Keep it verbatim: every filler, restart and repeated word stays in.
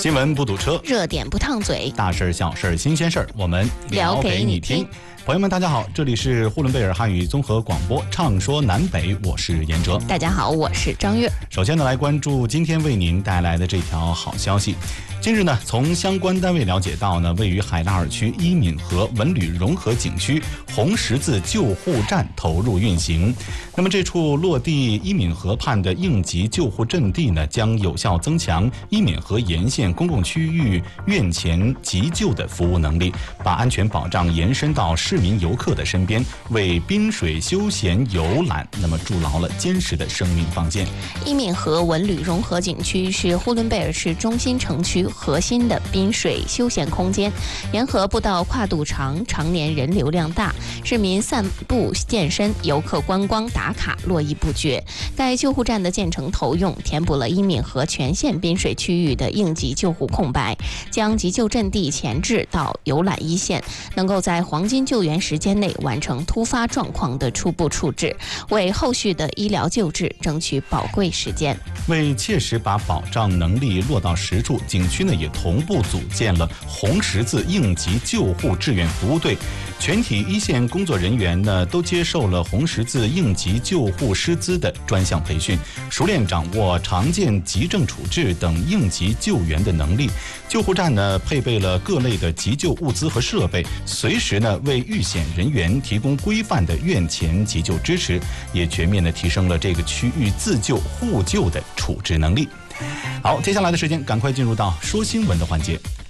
新闻不堵车， 热点不烫嘴， 大事儿、小事儿、新鲜事儿，我们聊给你听。朋友们，大家好，这里是呼伦贝尔汉语综合广播，畅说南北，我是严哲。 大家好，我是张悦。 首先呢，来关注今天为您带来的这条好消息。近日呢，从相关单位了解到呢，位于海拉尔区伊敏河文旅融合景区红十字救护站投入运行。那么这处落地伊敏河畔的应急救护阵地呢，将有效增强伊敏河沿线公共区域院前急救的服务能力，把安全保障延伸到市民游客的身边，为滨水休闲游览那么筑牢了坚实的生命防线。 伊敏河文旅融合景区是呼伦贝尔市中心城区核心的滨水休闲空间，沿河步道跨度长，常年人流量大，市民散步健身，游客观光打卡络绎不绝。该救护站的建成投用，填补了伊敏河全线滨水区域的应急救护空白，将急救阵地前置到游览一线，能够在黄金救援时间内完成突发状况的初步处置，为后续的医疗救治争取宝贵时间。 为切实把保障能力落到实处，景区呢也同步组建了红十字应急救护志愿服务队，全体一线工作人员呢都接受了红十字应急救护师资的专项培训，熟练掌握常见急症处置等应急救援的能力。救护站呢配备了各类的急救物资和设备，随时呢为遇险人员提供规范的院前急救支持，也全面的提升了这个区域自救互救的处置能力。好，接下来的时间赶快进入到说新闻的环节。